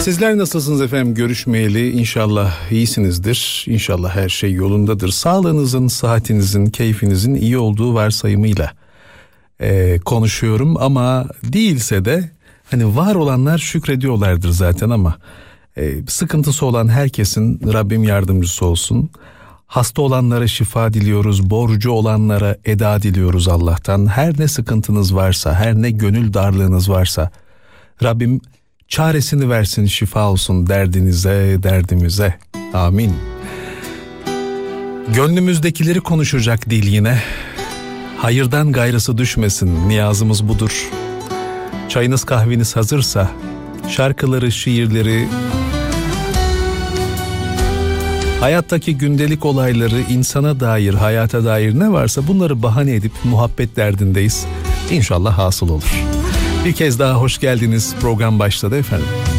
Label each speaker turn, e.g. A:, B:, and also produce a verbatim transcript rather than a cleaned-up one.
A: Sizler nasılsınız efendim? Görüşmeyeli inşallah iyisinizdir. İnşallah her şey yolundadır. Sağlığınızın, sıhhatinizin, keyfinizin iyi olduğu varsayımıyla e, konuşuyorum. Ama değilse de hani var olanlar şükrediyorlardır zaten ama e, sıkıntısı olan herkesin Rabbim yardımcısı olsun. Hasta olanlara şifa diliyoruz, borcu olanlara eda diliyoruz Allah'tan. Her ne sıkıntınız varsa, her ne gönül darlığınız varsa Rabbim çaresini versin, şifa olsun derdinize, derdimize. Amin. Gönlümüzdekileri konuşacak dil yine. Hayırdan gayrısı düşmesin, niyazımız budur. Çayınız kahveniz hazırsa, şarkıları, şiirleri, hayattaki gündelik olayları, insana dair, hayata dair ne varsa bunları bahane edip muhabbet derdindeyiz. İnşallah hasıl olur. Bir kez daha hoş geldiniz. Program başladı efendim.